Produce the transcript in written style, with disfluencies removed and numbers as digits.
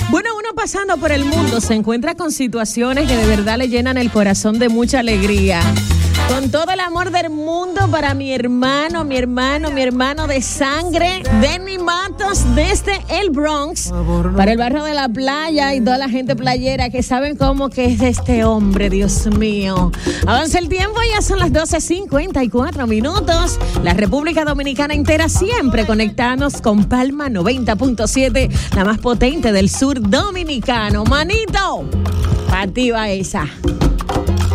Bueno, uno pasando por el mundo se encuentra con situaciones que de verdad le llenan el corazón de mucha alegría. Con todo el amor del mundo para mi hermano de sangre, Denny Matos, desde el Bronx, para el barrio de la Playa y toda la gente playera que saben cómo que es de este hombre, Dios mío. Avanza el tiempo, ya son las 12:54. La República Dominicana entera siempre conectados con Palma 90.7, la más potente del sur dominicano. Manito, pa' ti va esa.